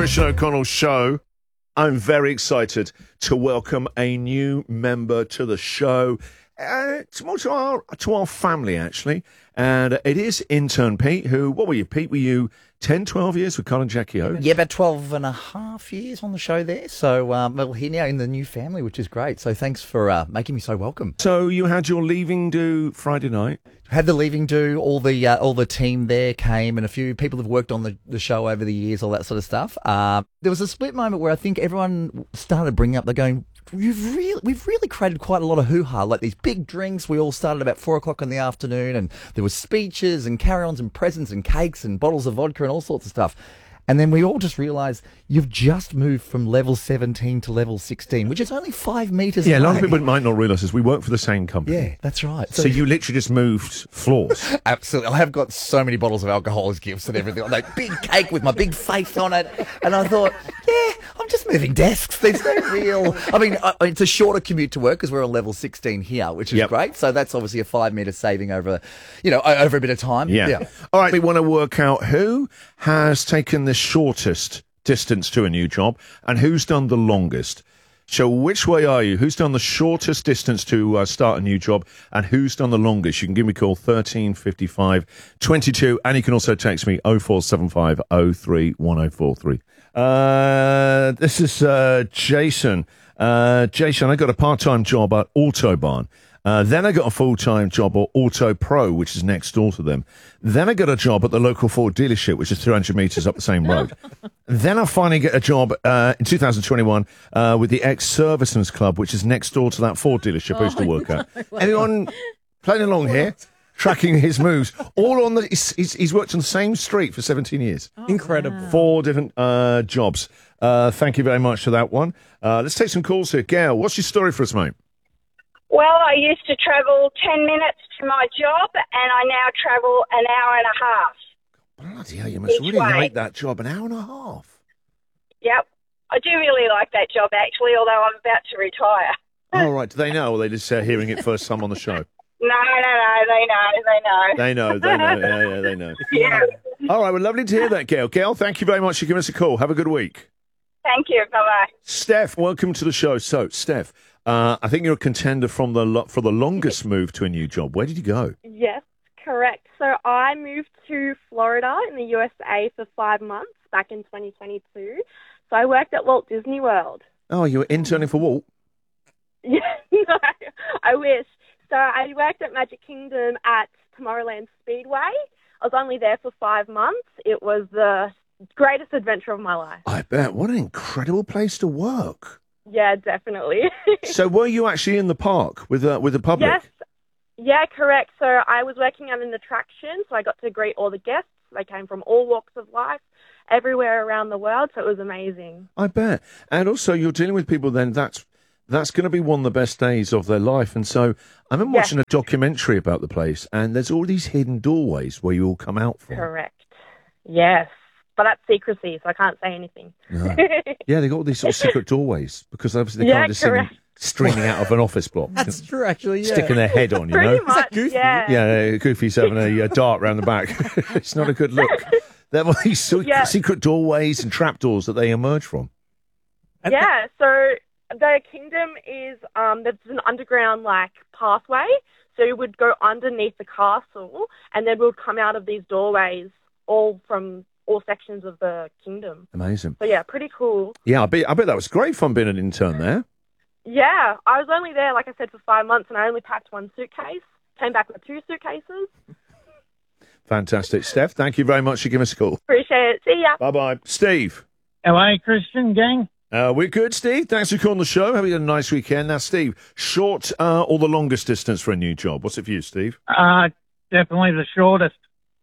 Christian O'Connell Show. I'm very excited to welcome a new member to the show. It's more to our family, actually. And it is intern Pete, who, what were you, Pete? Were you 10, 12 years with Colin Jackie O? Yeah, about 12 and a half years on the show there. So we're here now in the new family, which is great. So thanks for making me so welcome. So you had your leaving do Friday night? Had the leaving do, all the team there came, and a few people have worked on the show over the years, all that sort of stuff. There was a split moment where I think everyone started bringing up, they're going, we've really created quite a lot of hoo-ha, like these big drinks. We all started about 4 o'clock in the afternoon, and there was speeches and carry-ons and presents and cakes and bottles of vodka and all sorts of stuff. And then we all just realised you've just moved from level 17 to level 16, which is only 5 metres away. Yeah, a lot of people might not realise this. We work for the same company. Yeah, that's right. So you literally just moved floors. Absolutely. I have got so many bottles of alcohol as gifts and everything. Like big cake with my big face on it. And I thought, yeah, I'm just moving desks. There's no real... I mean, it's a shorter commute to work because we're on level 16 here, which is great. So that's obviously a 5 metre saving over a bit of time. Yeah. All right, we want to work out who has taken the shortest distance to a new job and who's done the longest. So which way are you? Who's done the shortest distance to start a new job and who's done the longest? You can give me a call 13 55 22 and you can also text me 0475 03 1043. This is Jason. Jason, I got a part-time job at Autobahn. Then I got a full-time job at Auto Pro, which is next door to them. Then I got a job at the local Ford dealership, which is 300 metres up the same road. Then I finally get a job in 2021 with the Ex-Servicemen's Club, which is next door to that Ford dealership I used to work at. Anyone playing along here? Tracking his moves. All on the... He's worked on the same street for 17 years. Incredible. Wow. 4 different jobs. Thank you very much for that one. Let's take some calls here. Gail, what's your story for us, mate? Well, I used to travel 10 minutes to my job, and I now travel an hour and a half. Bloody hell, you must really like that job, an hour and a half. Yep. I do really like that job, actually, although I'm about to retire. Oh, right. Do they know, or are they just hearing it first time on the show? No, they know. They know. Yeah, they know. Yeah. All right, well, lovely to hear that, Gail. Gail, thank you very much for giving us a call. Have a good week. Thank you. Bye-bye. Steph, welcome to the show. So, Steph, I think you're a contender for the longest move to a new job. Where did you go? Yes, correct. So I moved to Florida in the USA for 5 months back in 2022. So I worked at Walt Disney World. Oh, you were interning for Walt? Yeah, no, I wish. So I worked at Magic Kingdom at Tomorrowland Speedway. I was only there for 5 months. It was the greatest adventure of my life. I bet. What an incredible place to work. Yeah, definitely. So were you actually in the park with the public? Yes. Yeah, correct. So I was working at an attraction, so I got to greet all the guests. They came from all walks of life, everywhere around the world, so it was amazing. I bet. And also you're dealing with people then, that's going to be one of the best days of their life. And so I remember watching a documentary about the place, and there's all these hidden doorways where you all come out from. Correct. Yes. But that's secrecy, so I can't say anything. No. Yeah, they got all these sort of secret doorways because obviously they can't just see them streaming out of an office block. That's true, actually, yeah. Sticking their head on, you Pretty know? much, Goofy? yeah. Goofy's having a dart round the back. It's not a good look. There were these secret doorways and trapdoors that they emerge from. Yeah, so the kingdom is, there's an underground, pathway. So you would go underneath the castle, and then we would come out of these doorways all from all sections of the kingdom. Amazing. So, yeah, pretty cool. Yeah, I bet that was great fun being an intern there. Yeah, I was only there, like I said, for 5 months, and I only packed 1 suitcase. Came back with 2 suitcases. Fantastic. Steph, thank you very much for giving us a call. Appreciate it. See ya. Bye-bye. Steve. Hello, Christian gang. We're good, Steve. Thanks for calling the show. Having a nice weekend. Now, Steve, short or the longest distance for a new job? What's it for you, Steve? Definitely the shortest.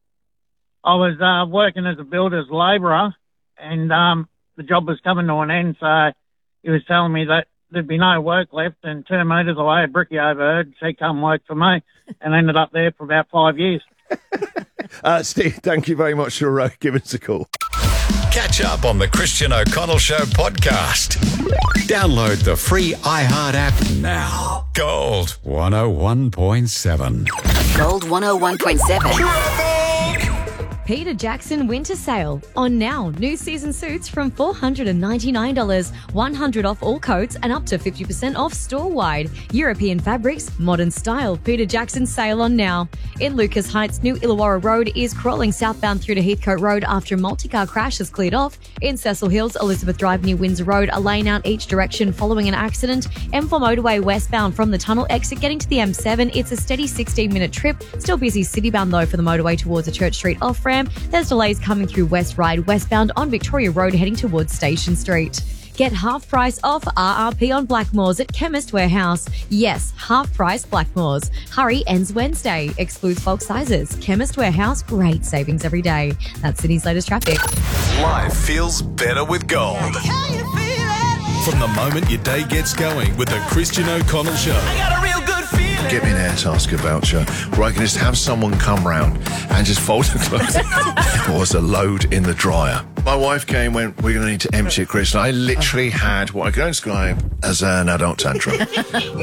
I was working as a builder's labourer, and the job was coming to an end, so he was telling me that there'd be no work left, and 2 metres away, a brickie overheard, said, come work for me, and ended up there for about 5 years. Steve, thank you very much for giving us a call. Catch up on the Christian O'Connell Show podcast. Download the free iHeart app now. Gold 101.7. Gold 101.7. Peter Jackson Winter Sale. On now, new season suits from $499, $100 off all coats and up to 50% off store-wide. European fabrics, modern style. Peter Jackson sale on now. In Lucas Heights, New Illawarra Road is crawling southbound through to Heathcote Road after a multi-car crash has cleared off. In Cecil Hills, Elizabeth Drive near Windsor Road, a lane out each direction following an accident. M4 motorway westbound from the tunnel exit getting to the M7. It's a steady 16-minute trip. Still busy citybound though for the motorway towards the Church Street off-ramp. There's delays coming through West Ryde westbound on Victoria Road heading towards Station Street. Get half price off RRP on Blackmores at Chemist Warehouse. Yes, half price Blackmores. Hurry ends Wednesday. Excludes bulk sizes. Chemist Warehouse, great savings every day. That's Sydney's latest traffic. Life feels better with gold. From the moment your day gets going with the Christian O'Connell Show. I got a real good feeling. Get me an air tasker voucher where I can just have someone come round and just fold the clothes. It was a load in the dryer. My wife came and went, we're going to need to empty it, Chris. And I literally had what I can describe as an adult tantrum. Got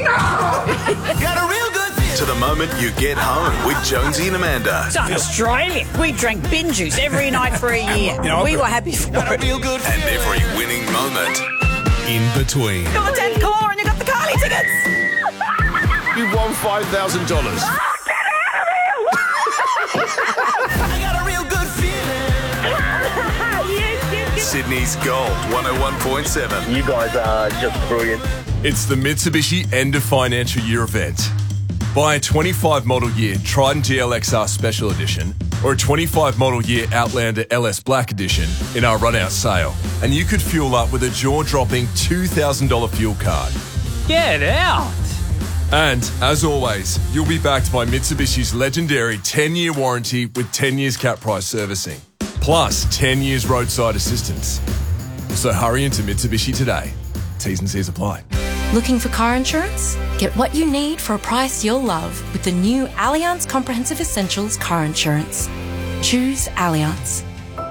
a real good feeling. To the moment you get home with Jonesy and Amanda. It's not Australia. We drank bin juice every night for a year. We were happy for Got a it. real good And feeling. every winning moment in between. You got the 10th caller and you got the Carly tickets. You won $5,000. I got a real good feeling. Sydney's Gold 101.7. You guys are just brilliant. It's the Mitsubishi End of Financial Year event. Buy a 25 model year Triton GLXR Special Edition or a 25 model year Outlander LS Black Edition in our run-out sale, and you could fuel up with a jaw-dropping $2,000 fuel card. Get out. And, as always, you'll be backed by Mitsubishi's legendary 10-year warranty with 10 years cap price servicing, plus 10 years roadside assistance. So hurry into Mitsubishi today. T's and C's apply. Looking for car insurance? Get what you need for a price you'll love with the new Allianz Comprehensive Essentials car insurance. Choose Allianz.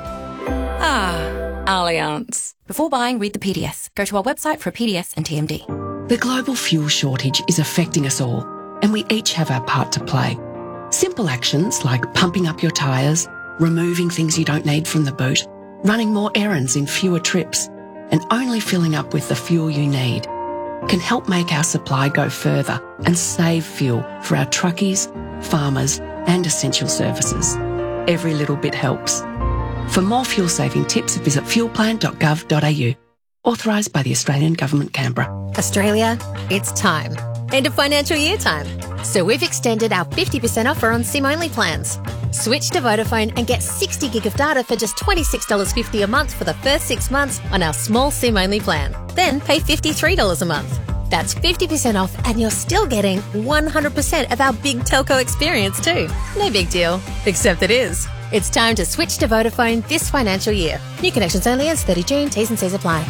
Allianz. Before buying, read the PDS. Go to our website for a PDS and TMD. The global fuel shortage is affecting us all, and we each have our part to play. Simple actions like pumping up your tyres, removing things you don't need from the boot, running more errands in fewer trips, and only filling up with the fuel you need can help make our supply go further and save fuel for our truckies, farmers, and essential services. Every little bit helps. For more fuel-saving tips, visit fuelplan.gov.au. Authorised by the Australian Government, Canberra. Australia, it's time. End of financial year time. So we've extended our 50% offer on SIM-only plans. Switch to Vodafone and get 60 gig of data for just $26.50 a month for the first 6 months on our small SIM-only plan. Then pay $53 a month. That's 50% off and you're still getting 100% of our big telco experience too. No big deal, except it is. It's time to switch to Vodafone this financial year. New connections only as 30 June. T's and C's apply.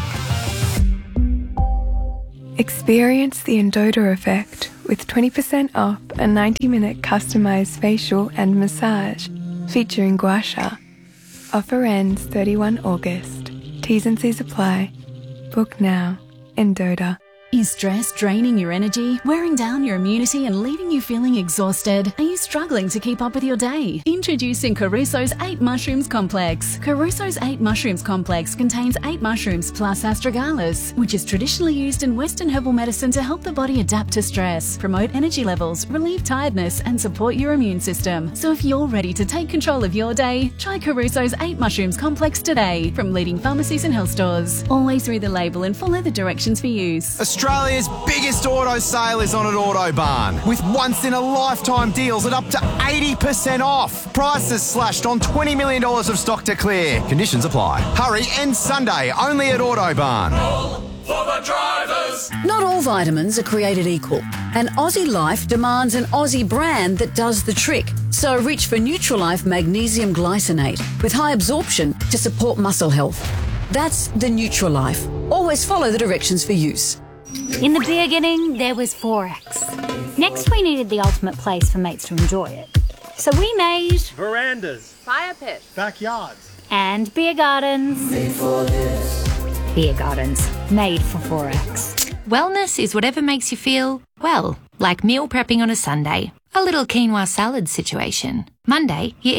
Experience the Endota effect with 20% off a 90-minute customised facial and massage featuring gua sha. Offer ends 31 August. T's and C's apply. Book now. Endota. Is stress draining your energy, wearing down your immunity and leaving you feeling exhausted? Are you struggling to keep up with your day? Introducing Caruso's 8 Mushrooms Complex. Caruso's 8 Mushrooms Complex contains 8 mushrooms plus astragalus, which is traditionally used in Western herbal medicine to help the body adapt to stress, promote energy levels, relieve tiredness and support your immune system. So if you're ready to take control of your day, try Caruso's 8 Mushrooms Complex today from leading pharmacies and health stores. Always read the label and follow the directions for use. Australia's biggest auto sale is on at Autobarn, with once-in-a-lifetime deals at up to 80% off. Prices slashed on $20 million of stock to clear. Conditions apply. Hurry, ends Sunday, only at Autobarn. For the drivers. Not all vitamins are created equal, and Aussie Life demands an Aussie brand that does the trick. So reach for Nutrilife Magnesium Glycinate with high absorption to support muscle health. That's the Nutrilife. Always follow the directions for use. In the beginning, there was Forex. Next, we needed the ultimate place for mates to enjoy it. So we made verandas, fire pits, backyards, and beer gardens. Made for this. Beer gardens, made for Forex. Wellness is whatever makes you feel, well, like meal prepping on a Sunday. A little quinoa salad situation. Monday, you eat it.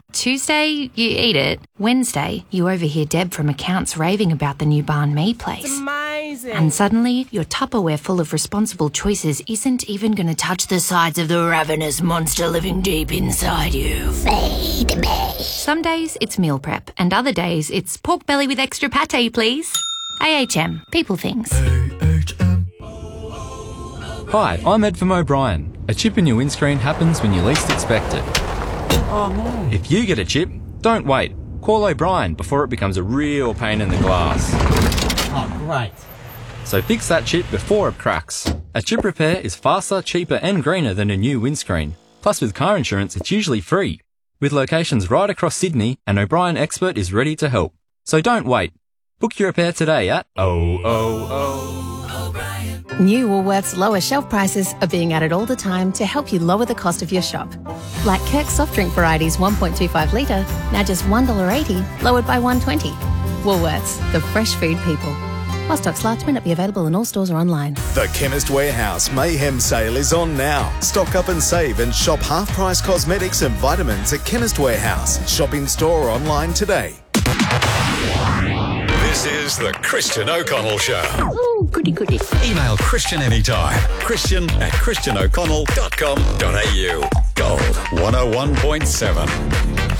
Tuesday, you eat it. Wednesday, you overhear Deb from accounts raving about the new banh mi place. It's amazing. And suddenly, your Tupperware full of responsible choices isn't even going to touch the sides of the ravenous monster living deep inside you. Feed me. Some days, it's meal prep, and other days, it's pork belly with extra pate, please. AHM. People things. Hi, I'm Ed from O'Brien. A chip in your windscreen happens when you least expect it. Oh no. If you get a chip, don't wait. Call O'Brien before it becomes a real pain in the glass. Oh, great. So fix that chip before it cracks. A chip repair is faster, cheaper and greener than a new windscreen. Plus with car insurance, it's usually free. With locations right across Sydney, an O'Brien expert is ready to help. So don't wait. Book your repair today at New Woolworths lower shelf prices are being added all the time to help you lower the cost of your shop. Like Kirk's soft drink varieties 1.25 litre, now just $1.80, lowered by $1.20. Woolworths, the fresh food people. While stocks last may not be available in all stores or online. The Chemist Warehouse Mayhem Sale is on now. Stock up and save and shop half-price cosmetics and vitamins at Chemist Warehouse. Shop in store or online today. This is the Christian O'Connell Show. Oh, goody goody. Email Christian anytime. Christian@christianoconnell.com.au. Gold 101.7.